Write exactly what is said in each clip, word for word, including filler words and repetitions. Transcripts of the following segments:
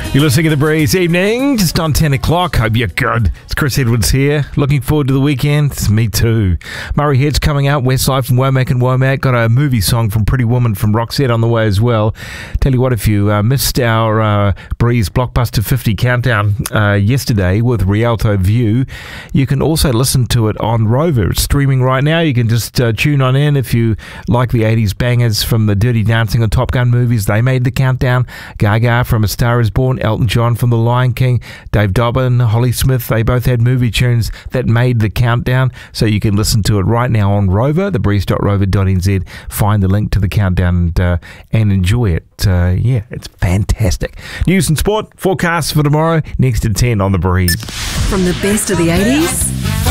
You're listening to The Breeze Evening, just on ten o'clock. Hope you're good. It's Chris Edwards here. Looking forward to the weekend. It's me too. Murray Head's coming out. Westlife from Womack and Womack. Got a movie song from Pretty Woman from Roxette on the way as well. Tell you what, if you uh, missed our uh, Breeze Blockbuster fifty countdown uh, yesterday with Rialto View, you can also listen to it on Rover. It's streaming right now. You can just uh, tune on in if you like the eighties bangers from the Dirty Dancing and Top Gun movies. They made the countdown. Gaga from A Star Is Born. Elton John from The Lion King, Dave Dobbin, Holly Smith, they both had movie tunes that made the countdown, so you can listen to it right now on Rover, the breeze dot rover dot n z. Find the link to the countdown and, uh, and enjoy it. Uh, yeah, it's fantastic. News and sport, forecast for tomorrow, next to ten on The Breeze. From the best of the eighties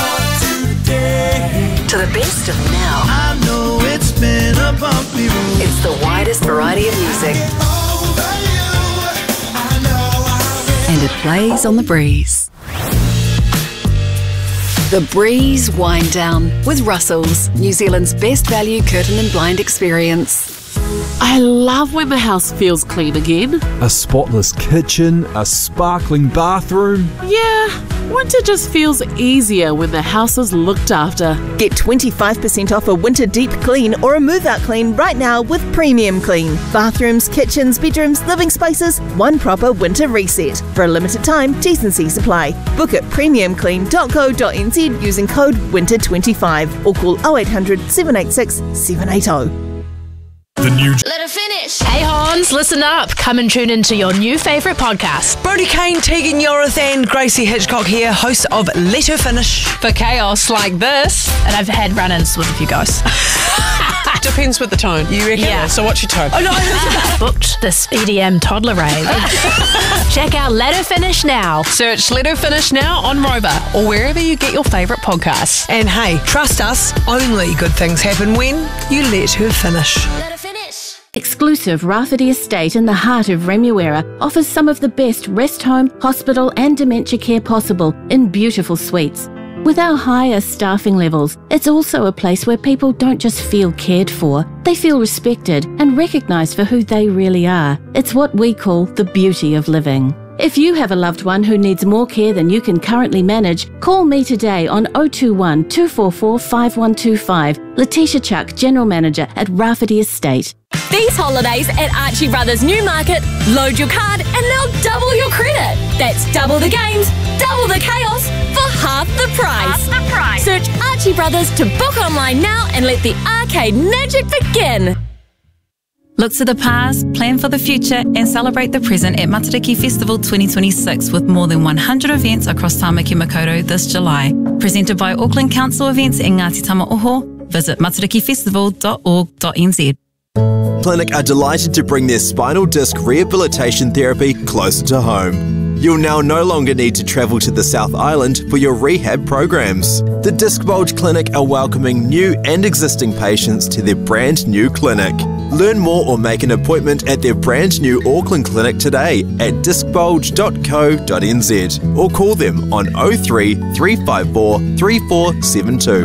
to the best of now. I know it's been a bumpy road. It's the widest variety of music. And it plays on The Breeze. The Breeze Wind Down with Russell's, New Zealand's best value curtain and blind experience. I love when the house feels clean again. A spotless kitchen, a sparkling bathroom. Yeah, winter just feels easier when the house is looked after. Get twenty-five percent off a winter deep clean or a move-out clean right now with Premium Clean. Bathrooms, kitchens, bedrooms, living spaces, one proper winter reset. For a limited time, T's and C's apply. Book at premium clean dot co dot n z using code winter twenty-five or call oh eight hundred, seven eight six, seven eight oh. The new Let her finish. Hey Hans, listen up. Come and tune into your new favourite podcast. Brodie Kane, Tegan Yorith and Gracie Hitchcock here, hosts of Let Her Finish. For chaos like this. And I've had run-ins with a few guys. Depends with the tone, you reckon? Yeah. So what's your tone? Oh no, booked this E D M toddler rave. Check out Let Her Finish now. Search Let Her Finish now on Rover or wherever you get your favourite podcasts. And hey, trust us, only good things happen when you let her finish. Let her finish. Exclusive Rafferty Estate in the heart of Remuera offers some of the best rest home, hospital and dementia care possible in beautiful suites. With our higher staffing levels, it's also a place where people don't just feel cared for, they feel respected and recognised for who they really are. It's what we call the beauty of living. If you have a loved one who needs more care than you can currently manage, call me today on oh two one, two four four, five one two five. Letitia Chuck, General Manager at Rafferty Estate. These holidays at Archie Brothers Newmarket, load your card and they'll double your credit. That's double the games, double the chaos for half the price. Half the price. Search Archie Brothers to book online now and let the arcade magic begin. Look to the past, plan for the future and celebrate the present at Matariki Festival twenty twenty-six with more than one hundred events across Tāmaki Makaurau this July. Presented by Auckland Council Events and Ngāti Tamaoho. Visit matariki festival dot org dot n z. Clinic are delighted to bring their spinal disc rehabilitation therapy closer to home. You'll now no longer need to travel to the South Island for your rehab programs. The Disc Bulge Clinic are welcoming new and existing patients to their brand new clinic. Learn more or make an appointment at their brand new Auckland clinic today at disc bulge dot co dot n z or call them on oh three, three five four, three four seven two.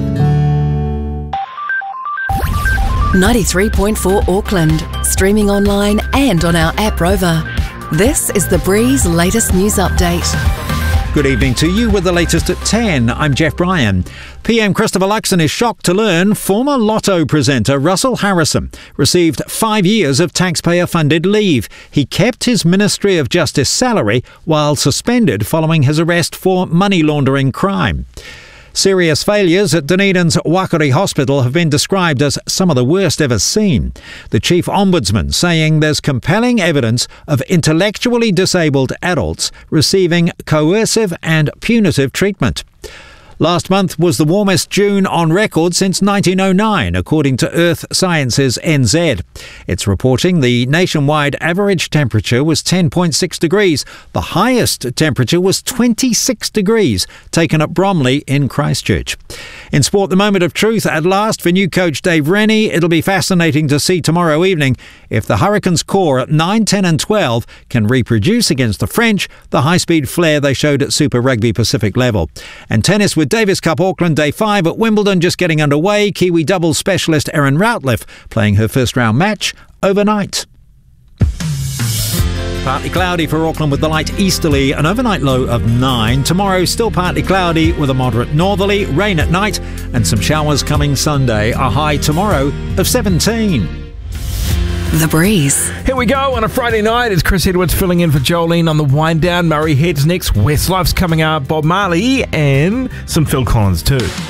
ninety-three point four Auckland, streaming online and on our app Rover. This is The Breeze latest news update. Good evening to you with the latest at ten. I'm Jeff Bryan. P M Christopher Luxon is shocked to learn former Lotto presenter Russell Harrison received five years of taxpayer-funded leave. He kept his Ministry of Justice salary while suspended following his arrest for money laundering crime. Serious failures at Dunedin's Wakari Hospital have been described as some of the worst ever seen. The Chief Ombudsman saying there's compelling evidence of intellectually disabled adults receiving coercive and punitive treatment. Last month was the warmest June on record since nineteen oh nine, according to Earth Sciences N Z. It's reporting the nationwide average temperature was ten point six degrees. The highest temperature was twenty-six degrees, taken at Bromley in Christchurch. In sport, the moment of truth at last for new coach Dave Rennie. It'll be fascinating to see tomorrow evening if the Hurricanes core at nine, ten and twelve can reproduce against the French the high-speed flair they showed at Super Rugby Pacific level. And tennis with Davis Cup Auckland Day five at Wimbledon just getting underway. Kiwi doubles specialist Erin Routliffe playing her first round match overnight. Partly cloudy for Auckland with the light easterly, an overnight low of nine. Tomorrow, still partly cloudy with a moderate northerly, rain at night, and some showers coming Sunday. A high tomorrow of seventeen. The Breeze. Here we go on a Friday night. It's Chris Edwards filling in for Jolene on the wind down. Murray Heads next. Westlife's coming up. Bob Marley and some Phil Collins too.